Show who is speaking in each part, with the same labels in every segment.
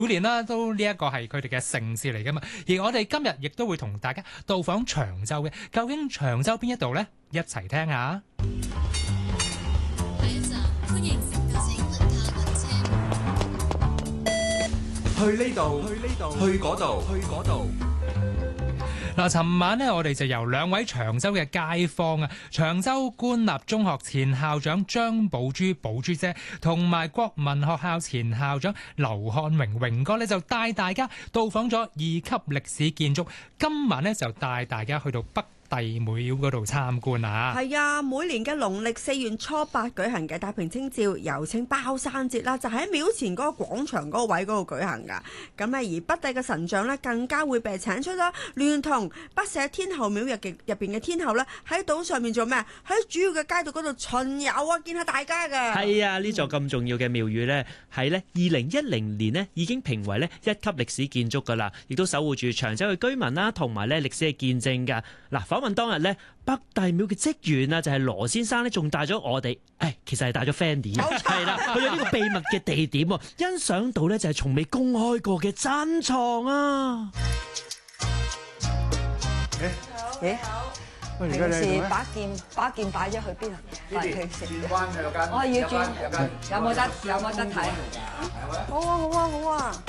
Speaker 1: 每年啦，都呢一個係佢哋嘅盛事嚟噶嘛。而我哋今日亦都會同大家到訪長洲嘅，究竟長洲邊一度呢？一齊聽下。
Speaker 2: 下一站歡迎乘搭小輪卡列車。
Speaker 3: 去呢度，去呢度，去嗰度，去嗰度。
Speaker 1: 嗱，尋晚呢，我哋就由兩位長洲嘅街坊啊，長洲官立中學前校長張寶珠姐，同埋國民學校前校長劉漢榮哥呢，就帶大家到訪咗2級歷史建築。今晚呢，就帶大家去到北帝廟嗰度參觀啊！
Speaker 4: 係啊，每年嘅農曆4月初8舉行嘅太平清醮，又稱包山節啦，就喺廟前嗰個廣場嗰個位嗰度舉行噶。咁而北帝嘅神像呢，更加會被請出啦，聯同北社天后廟入邊嘅天后呢，喺島上面做咩？喺主要嘅街道嗰度巡遊啊，見下大家噶。
Speaker 5: 係啊，呢座咁重要嘅廟宇呢，喺呢2010年呢已經評為呢1級歷史建築噶啦，亦都守護住長洲嘅居民啦，同埋呢歷史嘅見證噶。嗱，訪問當日呢，北帝廟嘅職員啊，就係羅先生呢，仲帶咗我哋，其實係帶咗 Fanny 係啦，去咗呢個秘密嘅地點喎，欣賞到呢就係從未公開過嘅珍藏啊！
Speaker 6: 平時把劍擺咗去邊啊？
Speaker 3: 轉彎嘅有間，
Speaker 6: 我要轉，有冇得睇？
Speaker 4: 好啊好啊好啊！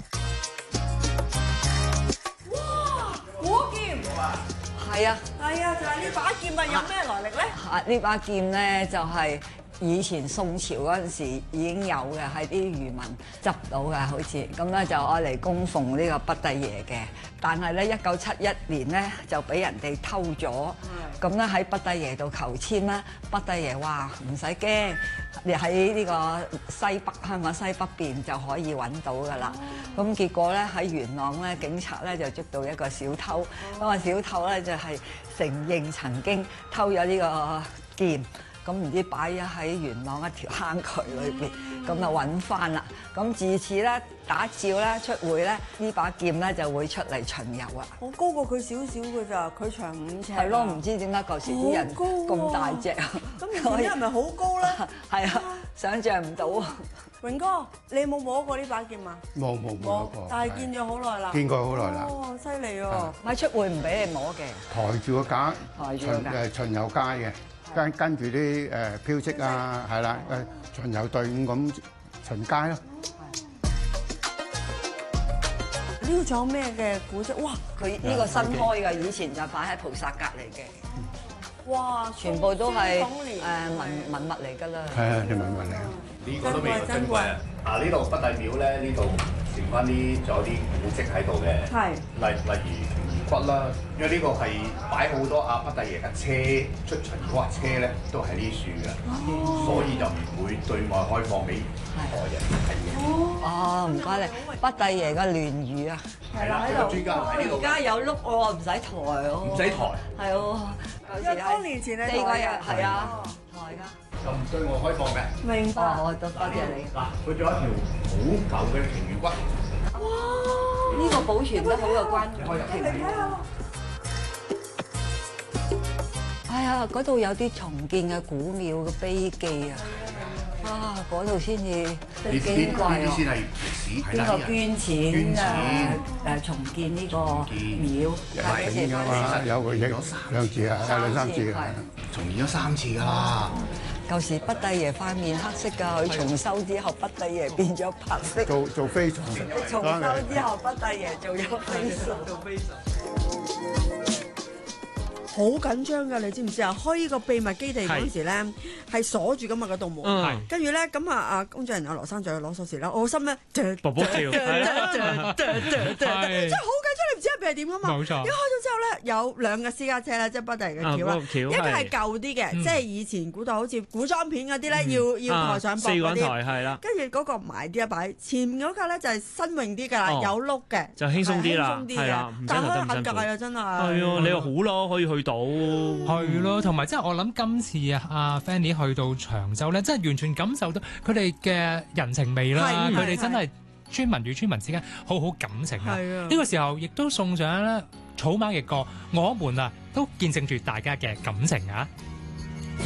Speaker 4: 哇，火劍！
Speaker 6: 係啊，
Speaker 4: 就係呢把劍啊，有咩來歷咧？
Speaker 6: 呢把劍咧就係以前宋朝嗰陣時已經有嘅，係啲漁民執到嘅，好似咁咧就愛嚟供奉呢個北帝爺嘅。但係咧1971年咧就俾人哋偷咗，咁咧喺北帝爺度求籤咧，北帝爺話唔使驚，你喺呢個香港西北邊就可以揾到噶啦。咁結果咧喺元朗咧，警察咧就捉到一個小偷，嗰個小偷咧就係承認曾經偷咗呢個劍。咁唔知擺咗喺元朗一條坑渠裏邊，咁就揾翻啦。咁自此咧打醮咧出會咧，呢把劍咧就會出嚟巡遊啊！
Speaker 4: 我高過佢少少㗎咋，佢長5尺。
Speaker 6: 係咯，唔知點解舊時啲人咁大隻啊？
Speaker 4: 咁以前啲人咪好高咧？
Speaker 6: 係啊，想像唔到啊！
Speaker 4: 榮哥，你有冇摸過呢把劍啊？
Speaker 7: 冇摸過，
Speaker 4: 但係見咗好耐啦。
Speaker 7: 見過好耐啦。
Speaker 4: 哦，犀利喎！
Speaker 6: 咪出會唔俾你摸嘅？
Speaker 7: 抬住個架，
Speaker 6: 抬住個架
Speaker 7: 巡遊街嘅。跟住啲飄色啊，係啦，巡遊隊伍咁巡街咯。
Speaker 4: 呢個仲有咩嘅古蹟？哇！
Speaker 6: 佢呢個新開嘅，以前就擺喺菩薩隔離嘅。
Speaker 4: 哇！
Speaker 6: 全部都係文物嚟㗎啦。
Speaker 7: 係啊，啲文物嚟。
Speaker 3: 呢個都未珍貴啊！呢度北帝廟咧，呢度剩翻啲仲有啲古蹟喺度嘅。係。例如骨啦，因為呢個係擺好多北帝爺嘅車出巡嗰架車咧，都係呢樹嘅，所以就唔會對外開放俾外人睇嘅。
Speaker 6: 哦，唔該你，北帝爺嘅鑾輿啊，
Speaker 3: 係啦，喺度專家喺呢度。
Speaker 6: 而家有碌喎，唔使抬喎。
Speaker 3: 唔使抬。
Speaker 6: 係喎，
Speaker 4: 多年前你
Speaker 6: 4個人係啊，抬㗎。
Speaker 3: 就唔對外開放嘅。
Speaker 4: 明白。
Speaker 6: 多謝你。
Speaker 3: 嗱，佢仲有一條好舊嘅鯨魚骨。
Speaker 6: 哇！呢個保存得好有關係。哎呀，嗰度有啲重建嘅古廟嘅碑記啊！啊，嗰度先至矜貴啊！
Speaker 3: 呢啲先係歷史，係啦。
Speaker 6: 邊個捐錢重建呢個廟？
Speaker 7: 係㗎嘛，有個2次啊，兩三次啊，
Speaker 3: 重建咗3次㗎啦。
Speaker 6: 舊時北帝爺塊面黑色㗎，佢重修之後，北帝爺變咗白色。
Speaker 7: 做飛蟲。
Speaker 6: 重修之後，北帝爺做咗飛蟲。
Speaker 4: 好緊張㗎，你知唔知啊？開呢個秘密基地嗰陣時咧，係鎖住㗎嘛嗰道門。跟住咧，咁工作人員羅生就去攞鎖匙啦。我心咧，
Speaker 5: 卜卜跳，
Speaker 4: 真係好緊張，你唔知入邊係點㗎嘛？
Speaker 1: 冇錯。
Speaker 4: 一開咗之後咧，有2個私家車咧，即係北帝嘅轎啦。一個係舊啲嘅，即係以前古代好似古裝片嗰啲咧，要抬上膊嗰啲。
Speaker 5: 係啦。
Speaker 4: 跟住嗰個埋啲一擺，前嗰架咧就係新穎啲㗎啦，有碌嘅，
Speaker 5: 就輕鬆啲啦，
Speaker 4: 係啦，但係可能下屆啊，真係。係
Speaker 5: 啊，你又好咯，可以去到。
Speaker 1: 係咯，同埋即係我諗今次阿 Fanny 去到長洲咧，真係完全感受到佢哋嘅人情味啦，佢哋真係村民與村民之間好好感情啊！呢個時候亦都送上咧草蜢嘅歌，我們都見證住大家嘅感情啊！